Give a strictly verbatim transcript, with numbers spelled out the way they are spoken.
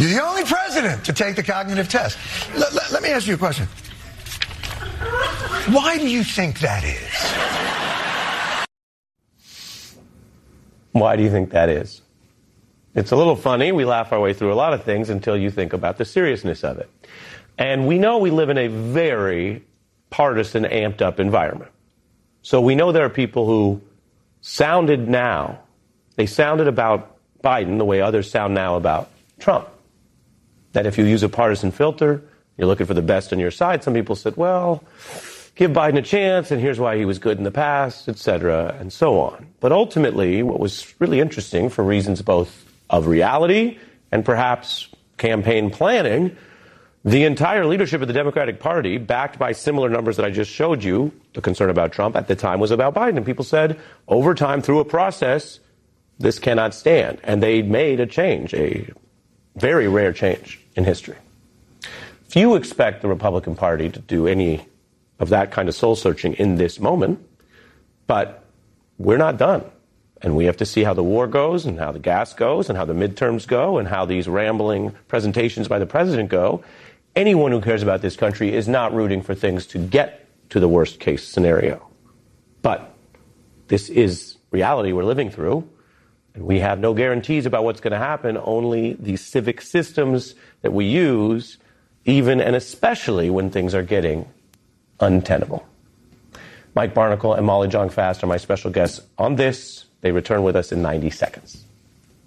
You're the only president to take the cognitive test. L- l- let me ask you a question. Why do you think that is? Why do you think that is? It's a little funny. We laugh our way through a lot of things until you think about the seriousness of it. And we know we live in a very partisan, amped-up environment. So we know there are people who sounded now, they sounded about Biden the way others sound now about Trump. That if you use a partisan filter, you're looking for the best on your side. Some people said, well, give Biden a chance, and here's why he was good in the past, et cetera, and so on. But ultimately, what was really interesting for reasons both of reality and perhaps campaign planning, the entire leadership of the Democratic Party, backed by similar numbers that I just showed you, the concern about Trump at the time was about Biden. And people said, over time, through a process, this cannot stand. And they made a change, a very rare change in history. Few expect the Republican Party to do any of that kind of soul-searching in this moment, but we're not done. And we have to see how the war goes and how the gas goes and how the midterms go and how these rambling presentations by the president go. Anyone who cares about this country is not rooting for things to get to the worst-case scenario. But this is reality we're living through, and we have no guarantees about what's going to happen, only the civic systems that we use, even and especially when things are getting untenable. Mike Barnicle and Molly Jong-Fast are my special guests on this. They return with us in ninety seconds.